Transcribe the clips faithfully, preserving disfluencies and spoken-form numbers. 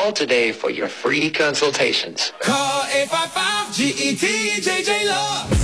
Call today for your free consultations. Call eight five five G E T J J Love.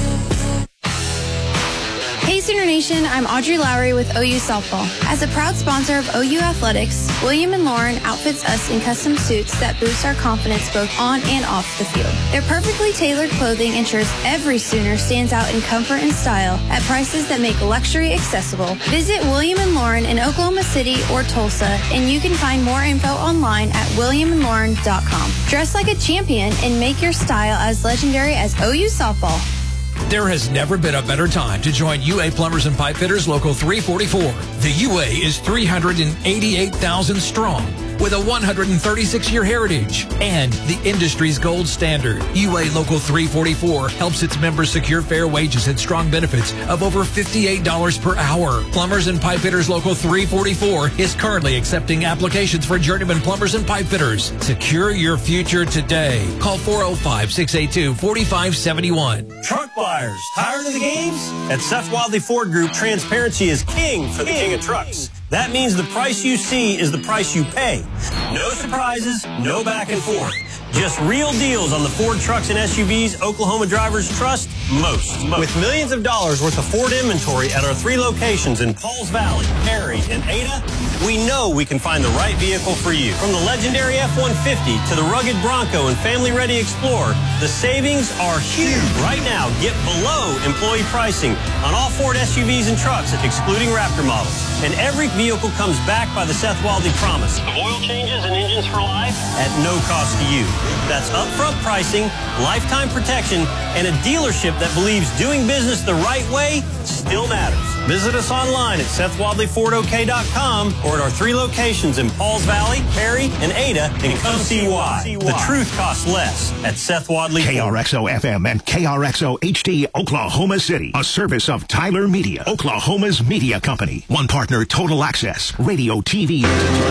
Hey Sooner Nation, I'm Audrey Lowry with O U Softball. As a proud sponsor of O U Athletics, William and Lauren outfits us in custom suits that boost our confidence both on and off the field. Their perfectly tailored clothing ensures every Sooner stands out in comfort and style at prices that make luxury accessible. Visit William and Lauren in Oklahoma City or Tulsa, and you can find more info online at william and lauren dot com. Dress like a champion and make your style as legendary as O U Softball. There has never been a better time to join U A Plumbers and Pipe Fitters Local three forty-four. The U A is three hundred eighty-eight thousand strong with a one hundred thirty-six year heritage and the industry's gold standard. U A Local three forty-four helps its members secure fair wages and strong benefits of over fifty-eight dollars per hour. Plumbers and Pipe Fitters Local three forty-four is currently accepting applications for journeyman plumbers and pipe fitters. Secure your future today. Call four oh five, six eight two, four five seven one. Truck buyers, tired of the games? At Seth Wadley Ford Group, transparency is king for the king of trucks. That means the price you see is the price you pay. No surprises, no back and forth. Just real deals on the Ford trucks and S U Vs Oklahoma drivers trust most. most. With millions of dollars worth of Ford inventory at our three locations in Pauls Valley, Perry, and Ada, we know we can find the right vehicle for you. From the legendary F one fifty to the rugged Bronco and family-ready Explorer, the savings are huge. Right now, get below employee pricing on all Ford S U Vs and trucks, excluding Raptor models. And every vehicle comes backed by the Seth Wadley promise of oil changes and engines for life at no cost to you. That's upfront pricing, lifetime protection, and a dealership that believes doing business the right way still matters. Visit us online at Seth Wadley Ford O K dot com or at our three locations in Pauls Valley, Perry, and Ada, and come see why. The truth costs less at Seth Wadley K R X O F M and K R X O H D Oklahoma City, a service of Tyler Media, Oklahoma's media company. One partner, Total Access, radio, T V.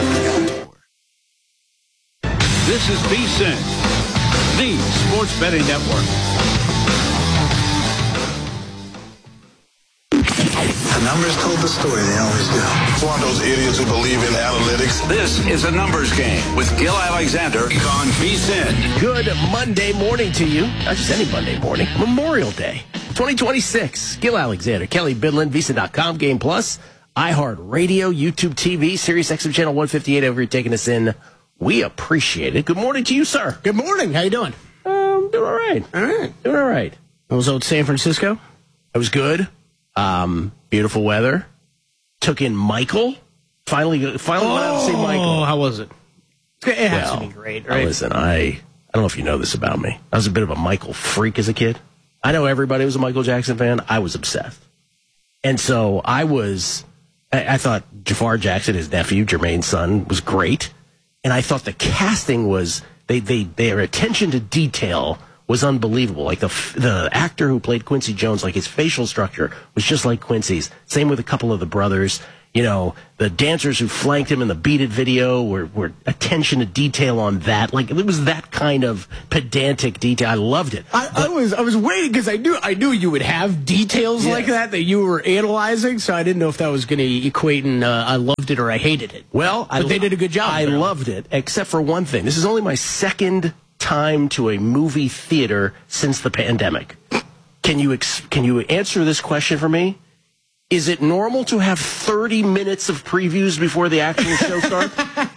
This is V S I N, the sports betting network. The numbers told the story, they always do. It's one of those idiots who believe in analytics. This is a numbers game with Gil Alexander on V S I N. Good Monday morning to you. Not just any Monday morning. Memorial Day, twenty twenty-six. Gil Alexander, Kelly Bidlin, V S I N dot com, Game Plus, iHeartRadio, YouTube T V, Sirius X M Channel one fifty-eight. Over here taking us in. We appreciate it. Good morning to you, sir. Good morning. How you doing? Um, doing all right. All right. Doing all right. I was out in San Francisco. It was good. Um, beautiful weather. Took in Michael. Finally, finally oh, went out to see Michael. How was it? It has well, to be great, right? Listen, I, I don't know if you know this about me. I was a bit of a Michael freak as a kid. I know everybody was a Michael Jackson fan. I was obsessed. And so I was, I, I thought Jafar Jackson, his nephew, Jermaine's son, was great. And I thought the casting was, they, they, their attention to detail was unbelievable. Like the the actor who played Quincy Jones, like his facial structure was just like Quincy's. Same with a couple of the brothers. You know, the dancers who flanked him in the Beat It video were, were attention to detail on that. Like it was that kind of pedantic detail. I loved it. I, I was I was waiting because I knew I knew you would have details yeah. like that that you were analyzing. So I didn't know if that was going to equate in uh, I loved it or I hated it. Well, but I, they did a good job. I there. loved it, except for one thing. This is only my second time to a movie theater since the pandemic. Can you ex- can you answer this question for me? Is it normal to have thirty minutes of previews before the actual show starts?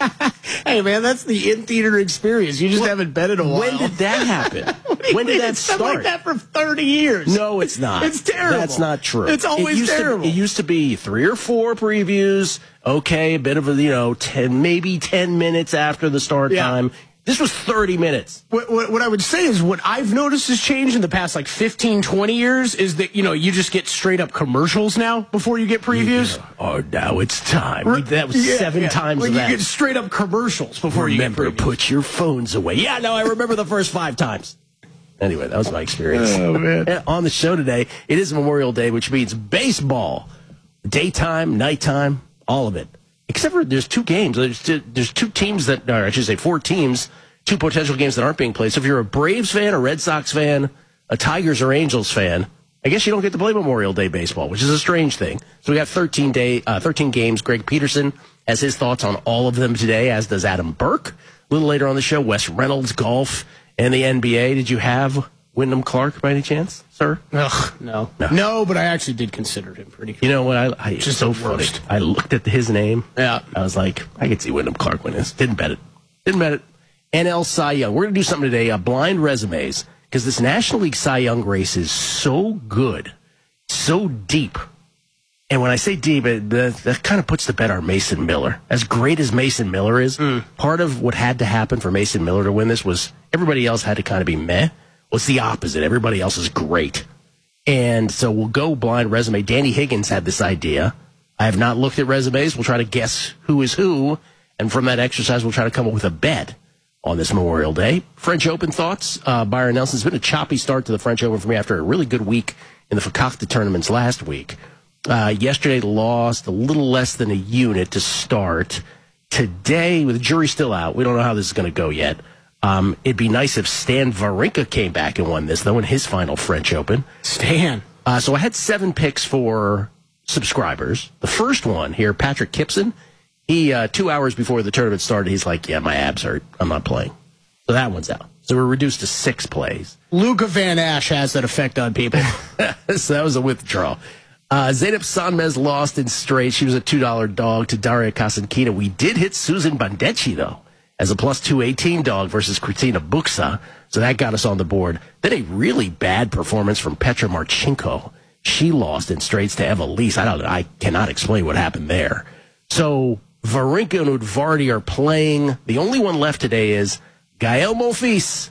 Hey, man, that's the in-theater experience. You just well, haven't been in a while. When did that happen? When did that it's start? It's been like that for thirty years. No, it's not. It's terrible. That's not true. It's always it terrible. To, it used to be three or four previews. Okay, a bit of a, you know, ten, maybe ten minutes after the start yeah. time. This was thirty minutes. What, what, what I would say is what I've noticed has changed in the past like fifteen, twenty years is that, you know, you just get straight up commercials now before you get previews. Yeah. Oh, now it's time. Re- that was yeah, seven yeah. times like that. You get straight up commercials before remember, you get previews. Put your phones away. Yeah, no, I remember the first five times. Anyway, that was my experience. Oh, man. On the show today, it is Memorial Day, which means baseball. Daytime, nighttime, all of it. Except for there's two games. There's two, there's two teams that, or I should say four teams, two potential games that aren't being played. So if you're a Braves fan, a Red Sox fan, a Tigers or Angels fan, I guess you don't get to play Memorial Day baseball, which is a strange thing. So we got thirteen day, uh, thirteen games. Greg Peterson has his thoughts on all of them today, as does Adam Burke. A little later on the show, Wes Reynolds, golf, and the N B A. Did you have Wyndham Clark by any chance, sir? Ugh, no. no. No, but I actually did consider him pretty cool. You know what? I, I Just so the funny. worst. I looked at his name. Yeah. I was like, I could see Wyndham Clark win this. Didn't bet it. Didn't bet it. N L Cy Young. We're going to do something today, uh, blind resumes, because this National League Cy Young race is so good, so deep. And when I say deep, it, that, that kind of puts to bed our Mason Miller. As great as Mason Miller is, mm. part of what had to happen for Mason Miller to win this was everybody else had to kind of be meh. Well, it's the opposite. Everybody else is great. And so we'll go blind resume. Danny Higgins had this idea. I have not looked at resumes. We'll try to guess who is who. And from that exercise, we'll try to come up with a bet on this Memorial Day. French Open thoughts. Uh, Byron Nelson's been a choppy start to the French Open for me after a really good week in the Fakakta tournaments last week. Uh, yesterday lost a little less than a unit to start. Today, with the jury still out, we don't know how this is going to go yet. Um, it'd be nice if Stan Wawrinka came back and won this, though, in his final French Open. Stan. Uh, so I had seven picks for subscribers. The first one here, Patrick Kipson, he uh, two hours before the tournament started, he's like, yeah, my abs hurt. I'm not playing. So that one's out. So we're reduced to six plays. Luca Van Ash has that effect on people. So that was a withdrawal. Uh, Zeynep Sanmez lost in straight. She was a two dollar dog to Daria Kasatkina. We did hit Susan Bandecchi, though, as a plus two eighteen dog versus Kritina Buxa. So that got us on the board. Then a really bad performance from Petra Marchenko. She lost in straights to Eva Lise. I don't. I cannot explain what happened there. So Wawrinka and Udvardy are playing. The only one left today is Gael Monfils,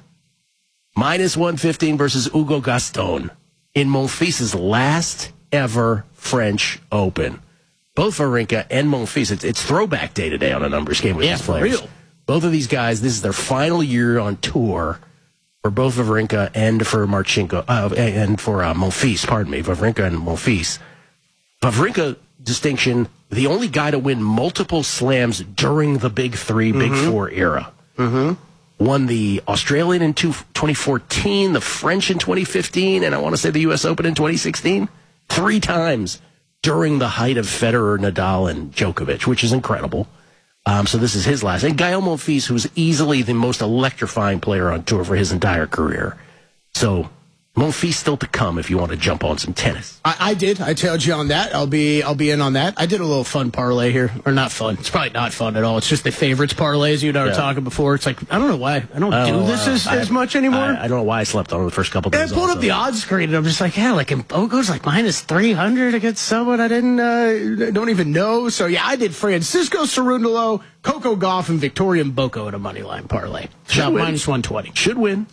minus one fifteen versus Hugo Gaston in Monfils' last ever French Open. Both Wawrinka and Monfils, it's, it's throwback day today on a numbers game with yeah, these players. For real. Both of these guys, this is their final year on tour for both Wawrinka and for Marchenko, uh, and for uh, Monfils, pardon me, Wawrinka and Monfils. Wawrinka distinction, the only guy to win multiple slams during the Big Three, mm-hmm. Big Four era. Mm-hmm. Won the Australian in twenty fourteen, the French in twenty fifteen, and I want to say the U S Open in twenty sixteen. Three times during the height of Federer, Nadal, and Djokovic, which is incredible. Um, so this is his last. And Gael Monfils, who's easily the most electrifying player on tour for his entire career. So Monfils still to come if you want to jump on some tennis. I, I did. I told you on that. I'll be I'll be in on that. I did a little fun parlay here. Or not fun. It's probably not fun at all. It's just the favorites parlays you and I were yeah. talking before. It's like, I don't know why. I don't oh, do this as, I, as much anymore. I, I don't know why I slept on the first couple days. I pulled also. up the odds screen and I'm just like, yeah, like Bogo's like minus three hundred against someone I didn't, uh, don't even know. So yeah, I did Francisco Cerundolo, Coco Gauff, and Victoria Mboko in a money line parlay. Shot minus one twenty. Should win.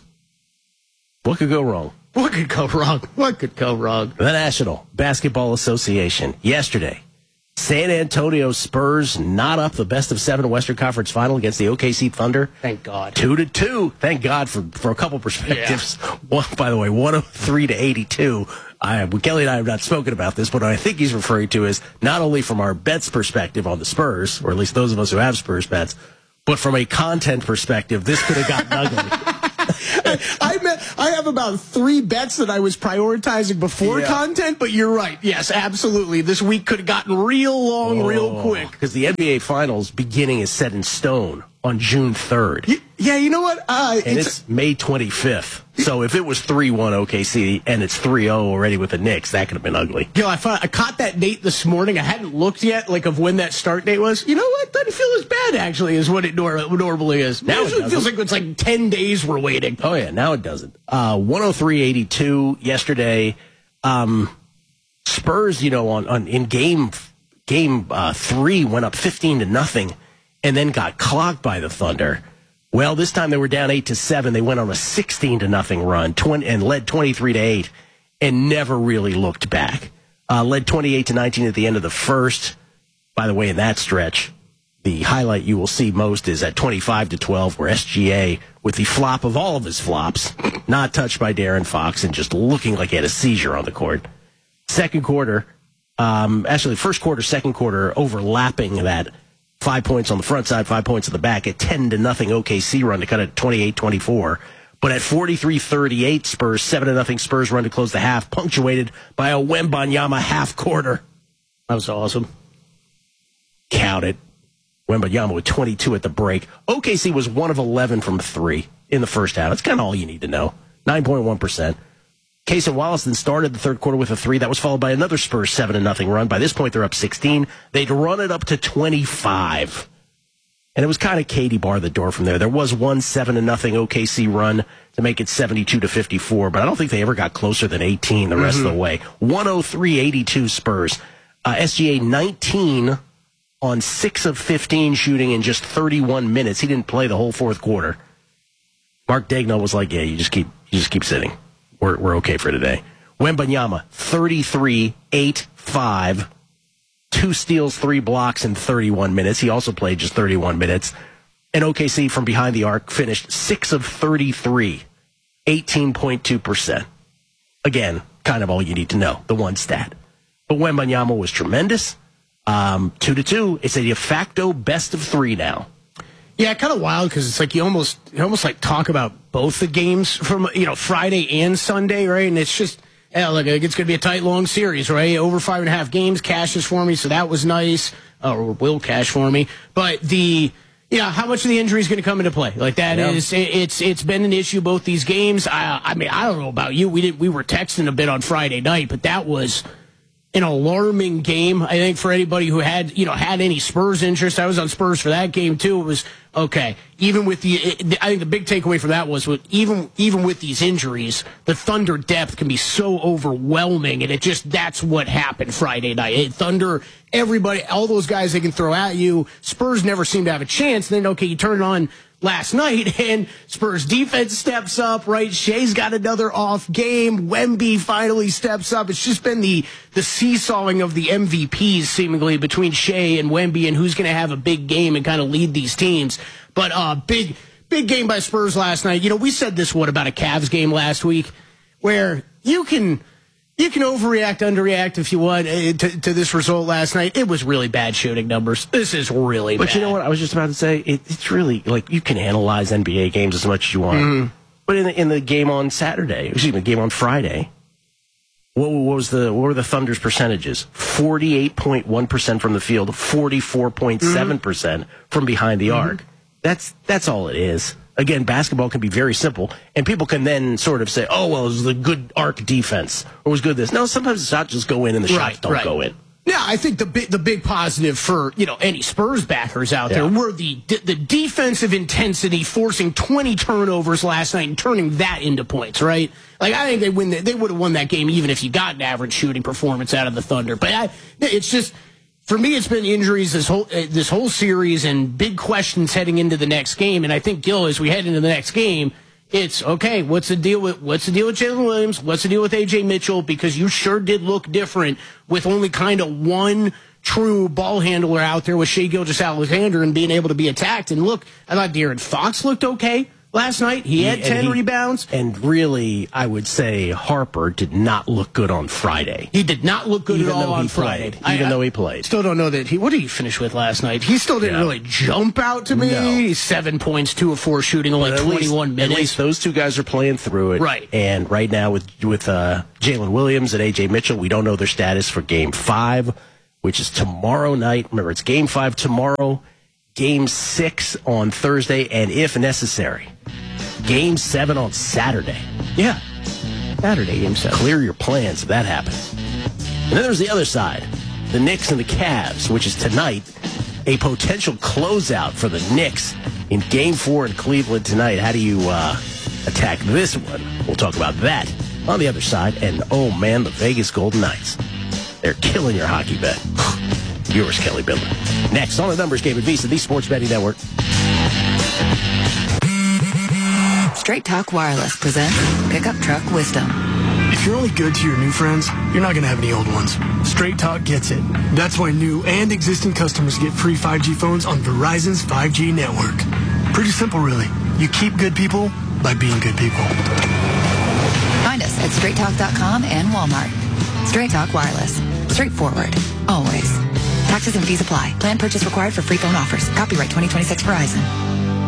What could go wrong? What could go wrong? What could go wrong? The National Basketball Association yesterday. San Antonio Spurs not up the best of seven Western Conference final against the O K C Thunder. Thank God. Two to two. Thank God for, for a couple perspectives. Yeah. One, by the way, one oh three to eighty-two. I, Kelly and I have not spoken about this, but what I think he's referring to is not only from our bets perspective on the Spurs, or at least those of us who have Spurs bets, but from a content perspective, this could have gotten ugly. I, I, met, I have about three bets that I was prioritizing before yeah. content, but you're right. Yes, absolutely. This week could have gotten real long, oh, real quick. Because the N B A Finals beginning is set in stone on June third. Y- yeah, you know what? Uh, and it's, it's May twenty-fifth. So if it was three one O K C and it's three oh already with the Knicks, that could have been ugly. You know, I, found, I caught that date this morning. I hadn't looked yet, like, of when that start date was. You know what? Doesn't feel as bad, actually, as what it nor- normally is. Now it, it feels like it's like ten days we're waiting. Oh, yeah. Now it doesn't. Uh, one oh three eighty-two yesterday. Um, Spurs, you know, on, on in game game uh, three went up fifteen to nothing and then got clocked by the Thunder. Well, this time they were down eight to seven. They went on a sixteen to nothing run twenty, and led twenty-three to eight and never really looked back. Uh, led twenty-eight to nineteen at the end of the first. By the way, in that stretch, the highlight you will see most is at twenty-five to twelve, where S G A, with the flop of all of his flops, not touched by Darren Fox and just looking like he had a seizure on the court. Second quarter, um, actually first quarter, second quarter, overlapping that. Five points on the front side, five points on the back, at ten to nothing O K C run to cut it twenty-eight twenty-four. But at forty-three thirty-eight, Spurs, seven to nothing Spurs run to close the half, punctuated by a Wembanyama half quarter. That was awesome. Count it. Wembanyama with twenty-two at the break. O K C was one of eleven from three in the first half. That's kind of all you need to know. nine point one percent. Cason Wallace then started the third quarter with a three. That was followed by another Spurs seven to nothing run. By this point, they're up sixteen. They'd run it up to twenty-five. And it was kind of Katie bar the door from there. There was one seven to nothing O K C run to make it seventy-two to fifty-four, but I don't think they ever got closer than eighteen the rest mm-hmm. of the way. one oh three eighty-two Spurs. Uh, S G A nineteen on six of fifteen shooting in just thirty-one minutes. He didn't play the whole fourth quarter. Mark Daigneault was like, yeah, you just keep you just keep sitting. We're we're okay for today. Wembanyama, thirty-three, eight, five, two steals, three blocks in thirty-one minutes. He also played just thirty-one minutes. And O K C from behind the arc finished six of thirty-three, eighteen point two percent. Again, kind of all you need to know, the one stat. But Wembanyama was tremendous. Um, two to two. It's a de facto best of three now. Yeah, kind of wild because it's like you almost you almost like talk about both the games from you know Friday and Sunday, right? And it's just yeah, look, it's going to be a tight, long series, right? Over five and a half games, cashes for me, so that was nice, uh, or will cash for me. But the yeah, how much of the injury is going to come into play? Like that yeah. is it, it's it's been an issue both these games. I, I mean, I don't know about you. We did we were texting a bit on Friday night, but that was an alarming game, I think, for anybody who had, you know, had any Spurs interest. I was on Spurs for that game, too. It was, okay, even with the, I think the big takeaway from that was, with, even even with these injuries, the Thunder depth can be so overwhelming, and it just, that's what happened Friday night. It, Thunder, everybody, all those guys they can throw at you. Spurs never seem to have a chance. Then, okay, you turn it on last night, and Spurs defense steps up, right? Shea's got another off game. Wemby finally steps up. It's just been the the seesawing of the M V Ps, seemingly, between Shea and Wemby, and who's going to have a big game and kind of lead these teams. But uh, big, big game by Spurs last night. You know, we said this, what, about a Cavs game last week, where you can... You can overreact, underreact if you want uh, to, to this result last night. It was really bad shooting numbers. This is really but bad. But you know what? I was just about to say, it, it's really, like, you can analyze N B A games as much as you want. Mm. But in the, in the game on Saturday, excuse me, the game on Friday, what, what was the what were the Thunder's percentages? forty-eight point one percent from the field, forty-four point seven percent mm-hmm. from behind the mm-hmm. arc. That's That's all it is. Again, basketball can be very simple, and people can then sort of say, oh, well, it was a good arc defense, or it was good this. No, sometimes the shots just go in and the right, shots don't right. go in. Yeah, I think the big, the big positive for, you know, any Spurs backers out yeah. there were the the defensive intensity, forcing twenty turnovers last night and turning that into points, right? Like, I think they win. The, they would have won that game even if you got an average shooting performance out of the Thunder. But I, it's just... For me, it's been injuries this whole uh, this whole series and big questions heading into the next game. And I think, Gil, as we head into the next game, it's okay. What's the deal with what's the deal with Jalen Williams? What's the deal with A J Mitchell? Because you sure did look different with only kind of one true ball handler out there with Shai Gilgeous-Alexander and being able to be attacked. And look, I thought De'Aaron Fox looked okay last night. He had ten he, rebounds. And really, I would say Harper did not look good on Friday. He did not look good even at all on Friday. Friday. Even I, though he played. Still don't know that he, what did he finish with last night? He still didn't yeah. really jump out to me. No. Seven points, two of four shooting, only twenty-one least, minutes. At least those two guys are playing through it. Right. And right now with, with uh, Jalen Williams and A J Mitchell, we don't know their status for game five, which is tomorrow night. Remember, it's game five tomorrow, game six on Thursday, and if necessary, Game seven on Saturday. Yeah. Saturday, game seven. Clear your plans if that happens. And then there's the other side. The Knicks and the Cavs, which is tonight a potential closeout for the Knicks in game four in Cleveland tonight. How do you uh, attack this one? We'll talk about that on the other side. And, oh, man, the Vegas Golden Knights. They're killing your hockey bet. Yours, Kelly Bidler. Next on the Numbers Game at Visa, the Sports Betting Network. Straight Talk Wireless presents Pickup Truck Wisdom. If you're only good to your new friends, you're not going to have any old ones. Straight Talk gets it. That's why new and existing customers get free five G phones on Verizon's five G network. Pretty simple, really. You keep good people by being good people. Find us at straight talk dot com and Walmart. Straight Talk Wireless. Straightforward. Always. Taxes and fees apply. Plan purchase required for free phone offers. Copyright twenty twenty-six Verizon.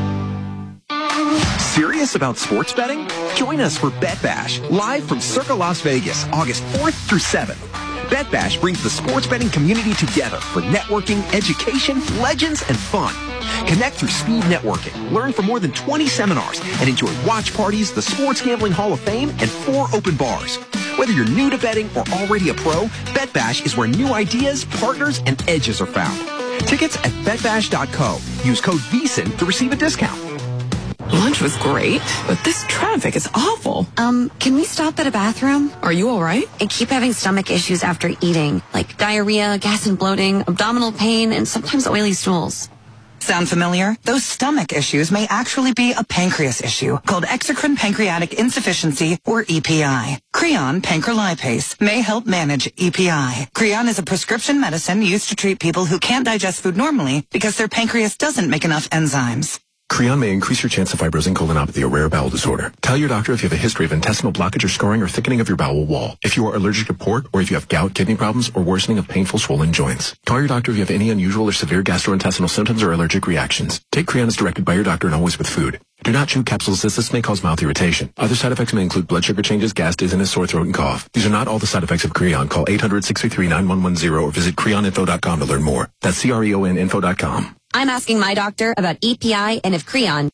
Serious about sports betting? Join us for Bet Bash, live from Circa Las Vegas, August fourth through seventh. BetBash brings the sports betting community together for networking, education, legends, and fun. Connect through speed networking, learn from more than twenty seminars, and enjoy watch parties, the Sports Gambling Hall of Fame, and four open bars. Whether you're new to betting or already a pro, BetBash is where new ideas, partners, and edges are found. Tickets at bet bash dot co. Use code V S I N to receive a discount. Lunch was great, but this traffic is awful. Um, can we stop at a bathroom? Are you all right? I keep having stomach issues after eating, like diarrhea, gas and bloating, abdominal pain, and sometimes oily stools. Sound familiar? Those stomach issues may actually be a pancreas issue called exocrine pancreatic insufficiency, or E P I. Creon pancrelipase may help manage E P I. Creon is a prescription medicine used to treat people who can't digest food normally because their pancreas doesn't make enough enzymes. Creon may increase your chance of fibrosing colonopathy, a rare bowel disorder. Tell your doctor if you have a history of intestinal blockage or scarring or thickening of your bowel wall, if you are allergic to pork, or if you have gout, kidney problems, or worsening of painful swollen joints. Call your doctor if you have any unusual or severe gastrointestinal symptoms or allergic reactions. Take Creon as directed by your doctor and always with food. Do not chew capsules as this may cause mouth irritation. Other side effects may include blood sugar changes, gas, dizziness, sore throat, and cough. These are not all the side effects of Creon. Call eight hundred, six three three, nine one one zero or visit creon info dot com to learn more. That's C R E O N info dot com. I'm asking my doctor about E P I and if Creon.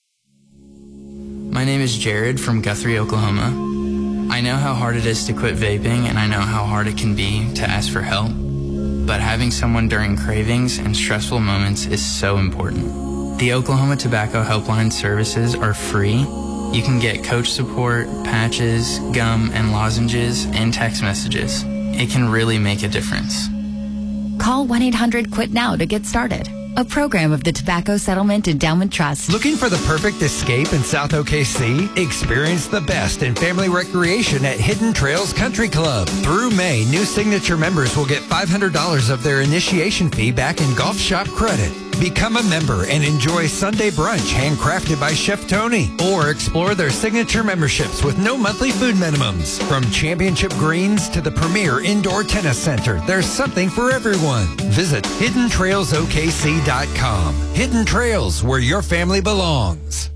My name is Jared from Guthrie, Oklahoma. I know how hard it is to quit vaping, and I know how hard it can be to ask for help. But having someone during cravings and stressful moments is so important. The Oklahoma Tobacco Helpline services are free. You can get coach support, patches, gum, and lozenges, and text messages. It can really make a difference. Call one eight hundred quit now to get started. A program of the Tobacco Settlement Endowment Trust. Looking for the perfect escape in South O K C? Experience the best in family recreation at Hidden Trails Country Club. Through May, new signature members will get five hundred dollars of their initiation fee back in golf shop credit. Become a member and enjoy Sunday brunch handcrafted by Chef Tony. Or explore their signature memberships with no monthly food minimums. From championship greens to the premier indoor tennis center, there's something for everyone. Visit hidden trails O K C dot com. Hidden Trails, where your family belongs.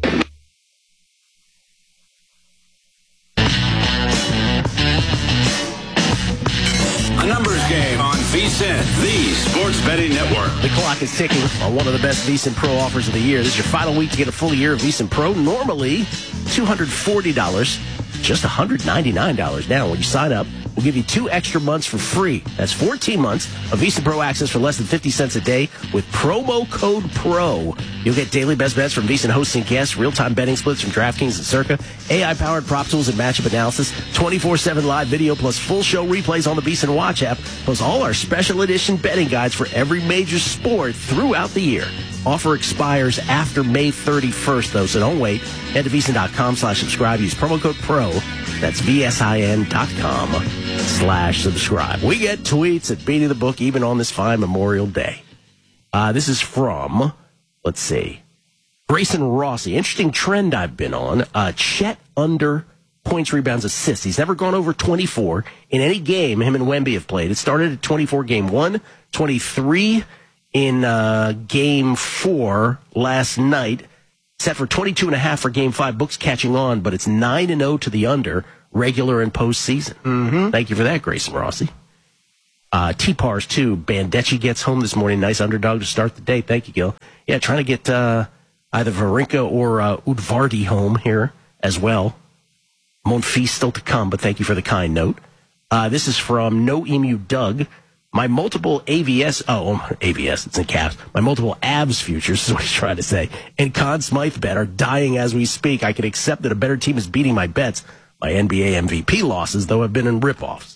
A numbers game on V S I N, the Sports Betting Network. The clock is ticking on one of the best V S I N Pro offers of the year. This is your final week to get a full year of V S I N Pro. Normally, two hundred forty dollars, just one hundred ninety-nine dollars now. When you sign up, we'll give you two extra months for free. That's fourteen months of V S I N Pro access for less than fifty cents a day with promo code PRO. You'll get daily best bets from V S I N hosting guests, real-time betting splits from DraftKings and Circa, A I-powered prop tools and matchup analysis, twenty-four seven live video, plus full show replays on the V S I N Watch app, plus all our special edition betting guides for every major sport throughout the year. Offer expires after May thirty-first, though, so don't wait. Head to V S I N dot com slash subscribe. Use promo code PRO. That's V S I N dot com slash subscribe. We get tweets at Beating the Book even on this fine Memorial Day. Uh, this is from, let's see, Grayson Rossi. Interesting trend I've been on. Uh, Chet under points, rebounds, assists. He's never gone over twenty-four in any game him and Wemby have played. It started at twenty-four game one, twenty-three in uh, game four last night. Set for twenty-two and a half for game five. Book's catching on, but it's nine and oh to the under, regular and postseason. Mm-hmm. Thank you for that, Grayson Rossi. Uh, T-Pars, too. Bandecci gets home this morning. Nice underdog to start the day. Thank you, Gil. Yeah, trying to get uh, either Varinka or uh, Udvardy home here as well. Monfils still to come, but thank you for the kind note. Uh, this is from No Emu Doug. My multiple A V S, oh, A V S, it's in caps. My multiple Avs futures is what he's trying to say. And Conn Smythe bet are dying as we speak. I can accept that a better team is beating my bets. My N B A M V P losses, though, have been in ripoffs.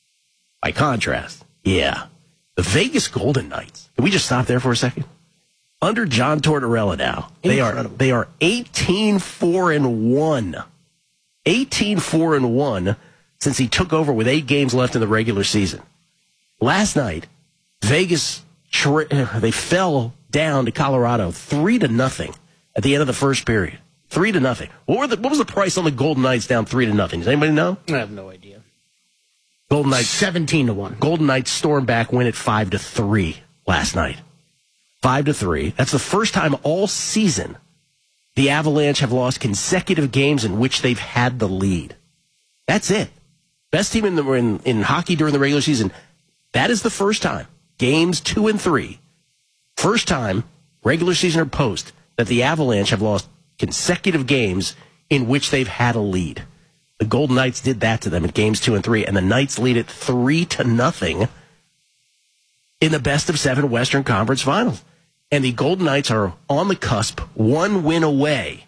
By contrast, yeah, the Vegas Golden Knights. Can we just stop there for a second? Under John Tortorella now, they are they are eighteen four and one. eighteen four and one since he took over with eight games left in the regular season. Last night, Vegas, they fell down to Colorado three to nothing at the end of the first period. Three to nothing. What, were the, what was the price on the Golden Knights down three to nothing? Does anybody know? I have no idea. Golden Knights seventeen to one. Golden Knights storm back, win at five to three last night. Five to three. That's the first time all season the Avalanche have lost consecutive games in which they've had the lead. That's it. Best team in the in, in hockey during the regular season. That is the first time, games two and three, first time, regular season or post, that the Avalanche have lost consecutive games in which they've had a lead. The Golden Knights did that to them in games two and three, and the Knights lead it three to nothing in the best of seven Western Conference Finals. And the Golden Knights are on the cusp, one win away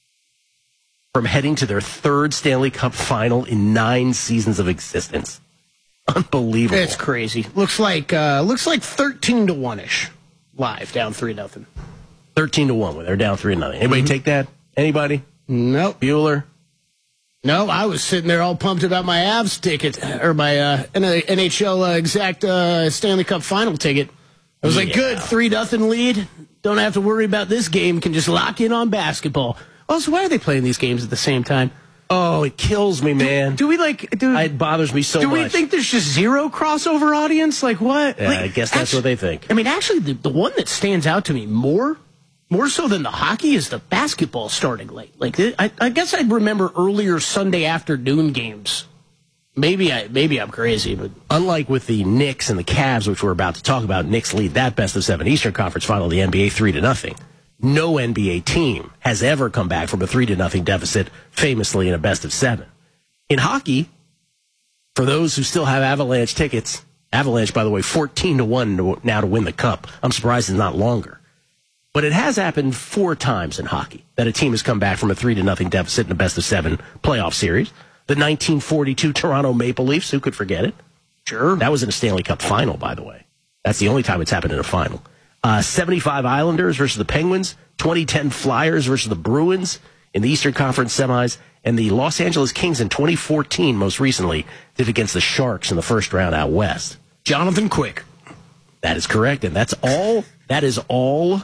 from heading to their third Stanley Cup final in nine seasons of existence. Unbelievable. It's crazy. Looks like uh, looks like thirteen to one ish. Live, down three nothing. Thirteen to one when they're down three nothing. Anybody mm-hmm. take that? Anybody? Nope. Bueller? No, I was sitting there all pumped about my Avs ticket, or my uh, N H L uh, exact uh, Stanley Cup final ticket. I was yeah. like, good, three nothing lead. Don't have to worry about this game. Can just lock in on basketball. Also, why are they playing these games at the same time? Oh, it kills me, man. Do, do we like? Do, it bothers me so do much. Do we think there's just zero crossover audience? Like what? Yeah, like, I guess that's actually, what they think. I mean, actually, the, the one that stands out to me more, more so than the hockey, is the basketball starting late. Like, I, I guess I'd remember earlier Sunday afternoon games. Maybe I, maybe I'm crazy, but unlike with the Knicks and the Cavs, which we're about to talk about, Knicks lead that best of seven Eastern Conference final of the N B A three to nothing. No N B A team has ever come back from a three to nothing deficit, famously in a best of seven. In hockey, for those who still have Avalanche tickets, Avalanche, by the way, fourteen to one now to win the Cup. I'm surprised it's not longer. But it has happened four times in hockey that a team has come back from a three to nothing deficit in a best of seven playoff series. The nineteen forty-two Toronto Maple Leafs, who could forget it? Sure. That was in a Stanley Cup final, by the way. That's the only time it's happened in a final. Uh, seventy-five Islanders versus the Penguins, twenty ten Flyers versus the Bruins in the Eastern Conference semis, and the Los Angeles Kings in twenty fourteen, most recently, did against the Sharks in the first round out west. Jonathan Quick. That is correct, and that's all. That is all.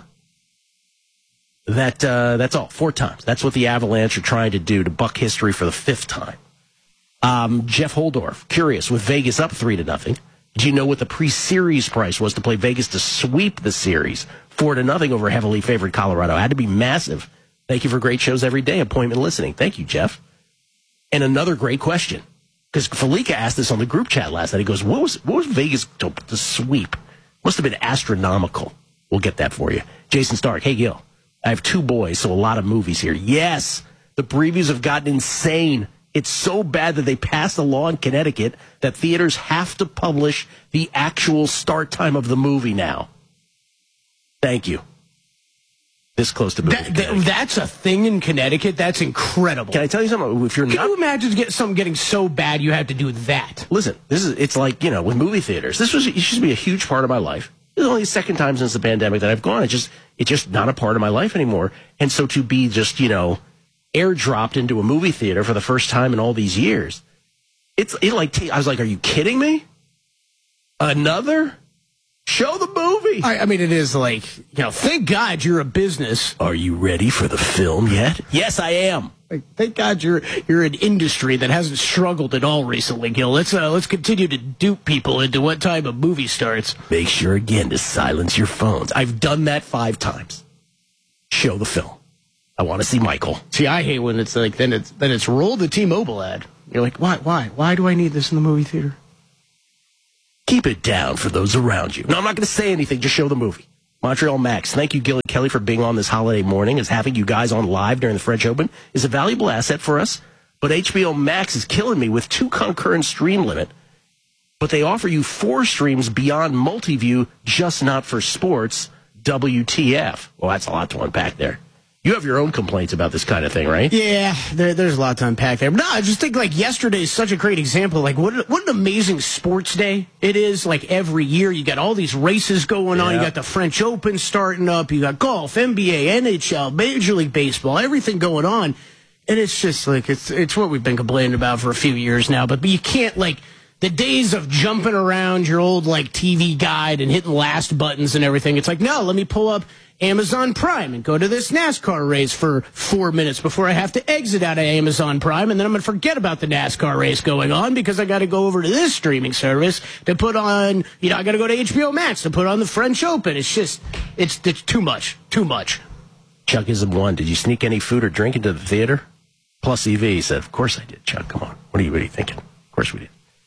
That uh, that's all. Four times. That's what the Avalanche are trying to do to buck history for the fifth time. Um, Jeff Holdorf, curious, with Vegas up three to nothing. Did you know what the pre-series price was to play Vegas to sweep the series? Four to nothing over heavily favored Colorado. It had to be massive. Thank you for great shows every day. Appointment listening. Thank you, Jeff. And another great question, because Falika asked this on the group chat last night. He goes, "What was what was Vegas to, to sweep? Must have been astronomical." We'll get that for you. Jason Stark. Hey, Gil. I have two boys, so a lot of movies here. Yes, the previews have gotten insane. It's so bad that they passed a law in Connecticut that theaters have to publish the actual start time of the movie now. Thank you. This close to movie. That, that, that's a thing in Connecticut. That's incredible. Can I tell you something? If you're Can not, you imagine get something getting so bad you have to do that? Listen, this is it's like, you know, with movie theaters. This was it used to be a huge part of my life. It's only the second time since the pandemic that I've gone. It's just it's just not a part of my life anymore. And so to be just, you know, airdropped into a movie theater for the first time in all these years, it's it like I was like, are you kidding me? Another? Show the movie. I, I mean, it is like, you know, thank God you're a business. Are you ready for the film yet? Yes, I am. Like, thank God you're you're an industry that hasn't struggled at all recently, Gil. Let's uh, let's continue to dupe people into what time a movie starts. Make sure again to silence your phones. I've done that five times. Show the film. I want to see Michael. See, I hate when it's like then it's then it's roll the T-Mobile ad. You're like, why why why do I need this in the movie theater? Keep it down for those around you. No, I'm not going to say anything. Just show the movie. Montreal Max, thank you, Gil and Kelly, for being on this holiday morning. As having you guys on live during the French Open is a valuable asset for us. But H B O Max is killing me with two concurrent stream limit. But they offer you four streams beyond multi-view, just not for sports. W T F. Well, that's a lot to unpack there. You have your own complaints about this kind of thing, right? Yeah, there, there's a lot to unpack there. But no, I just think like yesterday is such a great example. Like what, what an amazing sports day it is. Like every year you got all these races going on. Yeah. You got the French Open starting up. You got golf, N B A, N H L, Major League Baseball, everything going on. And it's just like, it's, it's what we've been complaining about for a few years now. But, but you can't like, the days of jumping around your old like T V guide and hitting last buttons and everything. It's like, no, let me pull up Amazon Prime and go to this NASCAR race for four minutes before I have to exit out of Amazon Prime, and then I'm going to forget about the NASCAR race going on because I got to go over to this streaming service to put on, you know, I got to go to H B O Max to put on the French Open. It's just, it's, it's too much, too much. Chuckism one, did you sneak any food or drink into the theater? Plus E V, he said, of course I did, Chuck, come on. What are you, what are you thinking? Of course we did.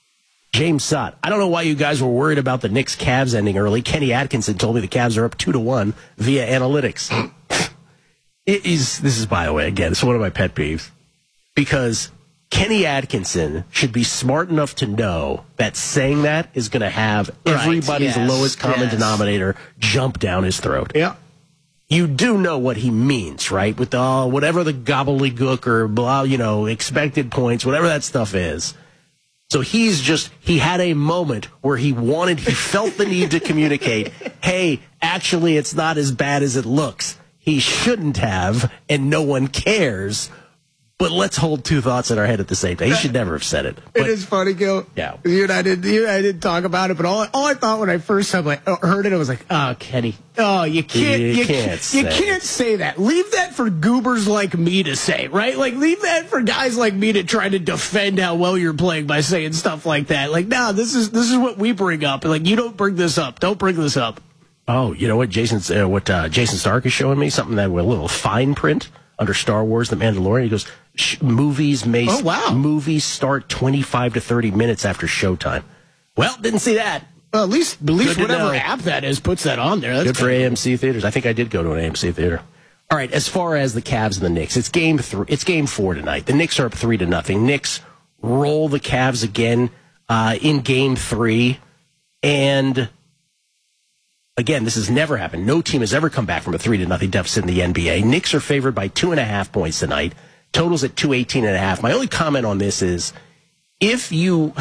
James Sott, I don't know why you guys were worried about the Knicks-Cavs ending early. Kenny Atkinson told me the Cavs are up two to one via analytics. It is, this is, by the way, again, it's one of my pet peeves. Because Kenny Atkinson should be smart enough to know that saying that is going to have Right, everybody's yes, lowest common yes. denominator jump down his throat. Yeah. You do know what he means, right? With the, whatever the gobbledygook or blah, you know, expected points, whatever that stuff is. So he's just, he had a moment where he wanted, he felt the need to communicate, hey, actually, it's not as bad as it looks. He shouldn't have, and no one cares. But let's hold two thoughts in our head at the same time. He should never have said it. But, it is funny, Gil. Yeah. You and I didn't, you and I didn't talk about it, but all, all I thought when I first time, like, heard it, I was like, oh, Kenny. Oh, you can't, You you, can't can't, say you can't say that. Leave that for goobers like me to say, right? Like, leave that for guys like me to try to defend how well you're playing by saying stuff like that. Like, nah, this is, this is what we bring up. Like, you don't bring this up. Don't bring this up. Oh, you know what Jason's, uh, what uh, Jason Stark is showing me? Something that with a little fine print under Star Wars, The Mandalorian. He goes, Sh- movies may Oh, wow. movies start twenty-five to thirty minutes after showtime. Well, didn't see that. Well, at least, at least Good to whatever know. app that is puts that on there. That's Good for kinda A M C theaters. I think I did go to an A M C theater. All right, as far as the Cavs and the Knicks, it's game three. It's game four tonight. The Knicks are up three to nothing. Knicks roll the Cavs again uh, in game three, and again, this has never happened. No team has ever come back from a three to nothing deficit in the N B A. Knicks are favored by two and a half points tonight. Totals at two eighteen and a half. My only comment on this is, if you,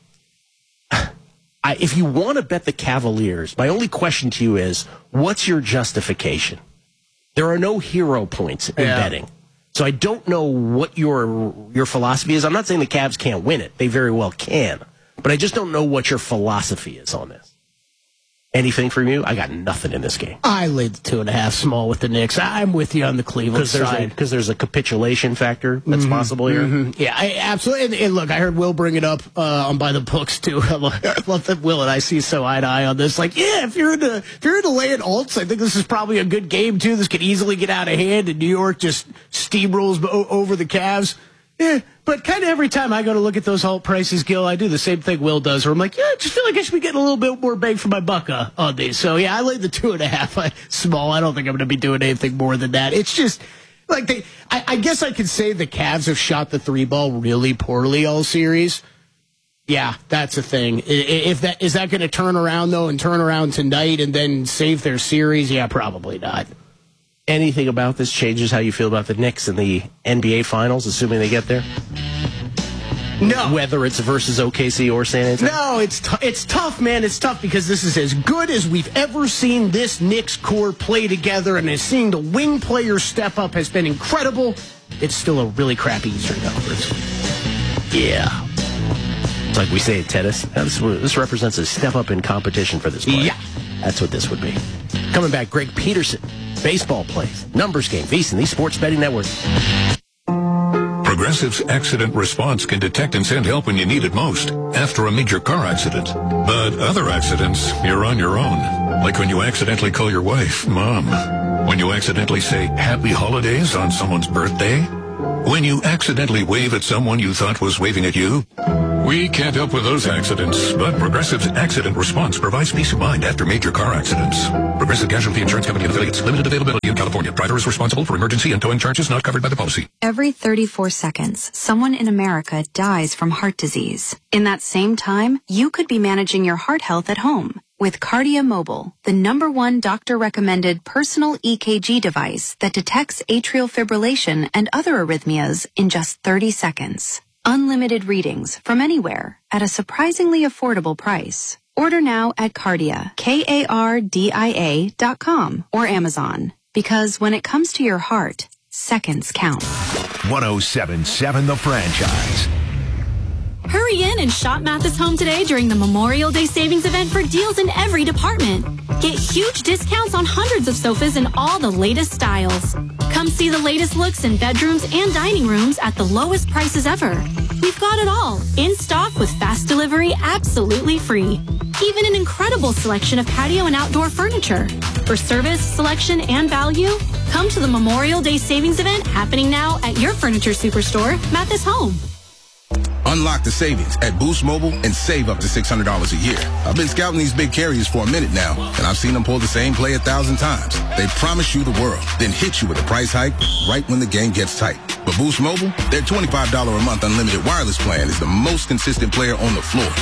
I, if you want to bet the Cavaliers, my only question to you is, what's your justification? There are no hero points in Yeah. betting. So I don't know what your your philosophy is. I'm not saying the Cavs can't win it. They very well can. But I just don't know what your philosophy is on this. Anything from you? I got nothing in this game. I laid the two and a half small with the Knicks. I'm with you on the Cleveland Because there's, side. a- 'cause there's a capitulation factor that's Mhm, possible here. mhm. Yeah, I, absolutely. And, and look, I heard Will bring it up uh, on By the Books too. I love, I love that Will and I see so eye to eye on this. Like, yeah, if you're into if you're into laying alts, I think this is probably a good game too. This could easily get out of hand, and New York just steamrolls o- over the Cavs. Yeah, but kind of every time I go to look at those alt prices, Gil, I do the same thing Will does, where I'm like, yeah, I just feel like I should be getting a little bit more bang for my buck uh, on these. So, yeah, I laid the two and a half I, small. I don't think I'm going to be doing anything more than that. It's just, like, they. I, I guess I could say the Cavs have shot the three ball really poorly all series. Yeah, that's a thing. I- If that is that going to turn around, though, and turn around tonight and then save their series? Yeah, probably not. Anything about this changes how you feel about the Knicks in the N B A Finals, assuming they get there? No. Whether it's versus O K C or San Antonio? No, it's t- it's tough, man. It's tough because this is as good as we've ever seen this Knicks core play together, and as seeing the wing players step up has been incredible. It's still a really crappy Eastern Conference. Yeah. It's like we say in tennis. This, this represents a step up in competition for this player. Yeah. That's what this would be. Coming back, Greg Peterson. Baseball plays. Numbers game. VSiN, the Sports Betting Network. Progressive's accident response can detect and send help when you need it most, after a major car accident. But other accidents, you're on your own. Like when you accidentally call your wife, Mom. When you accidentally say Happy Holidays on someone's birthday. When you accidentally wave at someone you thought was waving at you. We can't help with those accidents, but Progressive's accident response provides peace of mind after major car accidents. Progressive Casualty Insurance Company and affiliates. Limited availability in California. Driver is responsible for emergency and towing charges not covered by the policy. Every thirty-four seconds, someone in America dies from heart disease. In that same time, you could be managing your heart health at home with Cardia Mobile, the number one doctor-recommended personal E K G device that detects atrial fibrillation and other arrhythmias in just thirty seconds. Unlimited readings from anywhere at a surprisingly affordable price. Order now at Cardia, K A R D I A dot com or Amazon. Because when it comes to your heart, seconds count. one oh seven point seven The Franchise. Hurry in and shop Mathis Home today during the Memorial Day savings event for deals in every department. Get huge discounts on hundreds of sofas in all the latest styles. Come see the latest looks in bedrooms and dining rooms at the lowest prices ever. We've got it all, in stock with fast delivery absolutely free. Even an incredible selection of patio and outdoor furniture. For service, selection, and value, come to the Memorial Day savings event happening now at your furniture superstore, Mathis Home. Unlock the savings at Boost Mobile and save up to six hundred dollars a year. I've been scouting these big carriers for a minute now, and I've seen them pull the same play a thousand times. They promise you the world, then hit you with a price hike right when the game gets tight. But Boost Mobile, their twenty-five dollars a month unlimited wireless plan is the most consistent player on the floor.